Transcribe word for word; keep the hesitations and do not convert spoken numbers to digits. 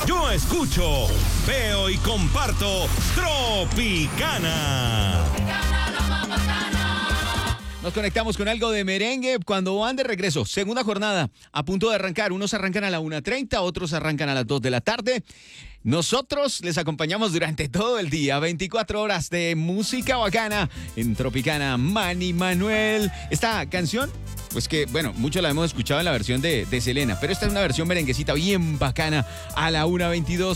Yo escucho, veo y comparto Tropicana. Nos conectamos con algo de merengue cuando van de regreso. Segunda jornada, a punto de arrancar. Unos arrancan a la una treinta, otros arrancan a las dos de la tarde. Nosotros les acompañamos durante todo el día. veinticuatro horas de música bacana en Tropicana. Manny Manuel. Esta canción, pues que, bueno, mucho la hemos escuchado en la versión de, de Selena, pero esta es una versión merenguecita bien bacana a la una veintidós.